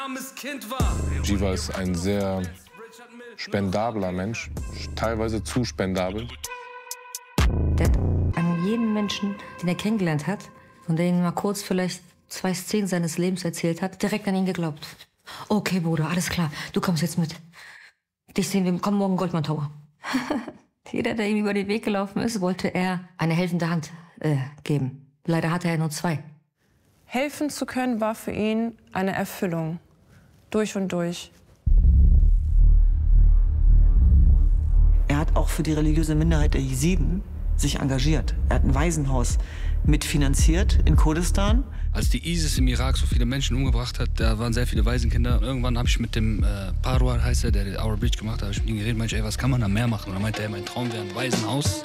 Jiva ist ein sehr spendabler Mensch, teilweise zu spendabel. Der hat an jeden Menschen, den er kennengelernt hat und der ihm mal kurz vielleicht 2 Szenen seines Lebens erzählt hat, direkt an ihn geglaubt. Okay, Bruder, alles klar, du kommst jetzt mit. Dich sehen wir, komm morgen Goldman Tower. Jeder, der ihm über den Weg gelaufen ist, wollte er eine helfende Hand geben. Leider hatte er nur 2. Helfen zu können war für ihn eine Erfüllung. Durch und durch. Er hat auch für die religiöse Minderheit der Jesiden sich engagiert. Er hat ein Waisenhaus mitfinanziert in Kurdistan. Als die ISIS im Irak so viele Menschen umgebracht hat, da waren sehr viele Waisenkinder. Irgendwann habe ich mit dem Parwar, heißt er, der Our Bridge gemacht hat, habe ich mit ihm geredet, meinte, ey, was kann man da mehr machen? Und dann meinte er, mein Traum wäre ein Waisenhaus.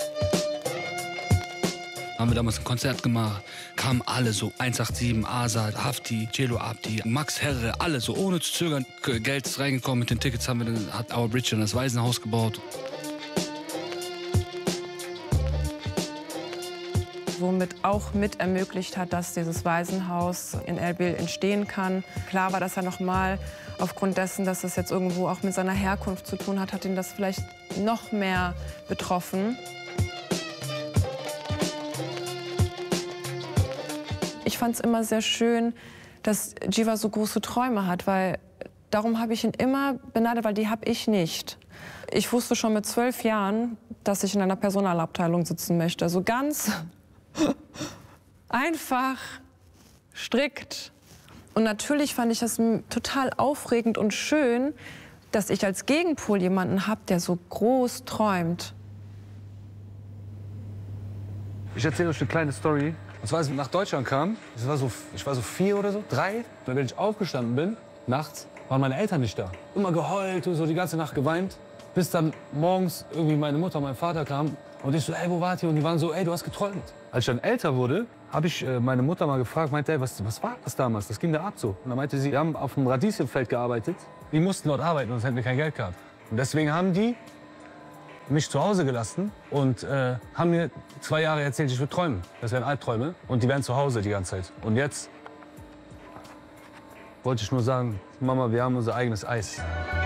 Haben wir damals ein Konzert gemacht, kamen alle so, 187, Azad, Hafti, Celo Abdi, Max Herre, alle so, ohne zu zögern. Geld ist reingekommen, mit den Tickets haben wir dann, hat Our Bridge dann das Waisenhaus gebaut. Womit auch mit ermöglicht hat, dass dieses Waisenhaus in Erbil entstehen kann. Klar war das ja nochmal aufgrund dessen, dass es jetzt irgendwo auch mit seiner Herkunft zu tun hat, hat ihn das vielleicht noch mehr betroffen. Ich fand es immer sehr schön, dass Jiva so große Träume hat, weil darum habe ich ihn immer beneidet, weil die habe ich nicht. Ich wusste schon mit 12 Jahren, dass ich in einer Personalabteilung sitzen möchte. Also ganz einfach, strikt. Und natürlich fand ich das total aufregend und schön, dass ich als Gegenpol jemanden habe, der so groß träumt. Ich erzähle euch eine kleine Story. Und zwar, als ich nach Deutschland kam, ich war so 4 oder so, 3. Und wenn ich aufgestanden bin, nachts, waren meine Eltern nicht da. Immer geheult und so, die ganze Nacht geweint. Bis dann morgens irgendwie meine Mutter und mein Vater kamen. Und ich so, ey, wo wart ihr? Und die waren so, ey, du hast geträumt. Als ich dann älter wurde, habe ich meine Mutter mal gefragt, meinte, ey, was war das damals? Das ging da ab so. Und dann meinte sie, wir haben auf dem Radieschenfeld gearbeitet. Die mussten dort arbeiten, sonst hätten wir kein Geld gehabt. Und deswegen haben die mich zu Hause gelassen und haben mir 2 Jahre erzählt, ich würde träumen. Das wären Albträume und die wären zu Hause die ganze Zeit. Und jetzt wollte ich nur sagen, Mama, wir haben unser eigenes Eis.